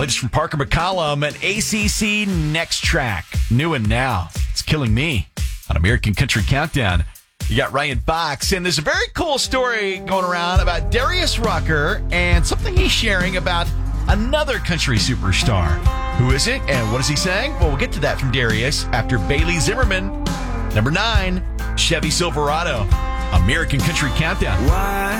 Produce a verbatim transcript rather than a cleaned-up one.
latest from Parker McCollum and A C C Next Track. New and now. It's killing me on American Country Countdown. You got Ryan Fox, and there's a very cool story going around about Darius Rucker and something he's sharing about another country superstar. Who is it, and what is he saying? Well, we'll get to that from Darius after Bailey Zimmerman. Number nine, Chevy Silverado. American Country Countdown. Why?